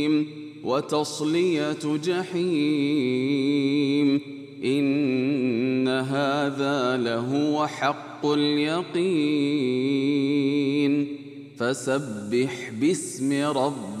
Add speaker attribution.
Speaker 1: وتصلية جحيم إن هذا لهو حق اليقين فسبح باسم ربك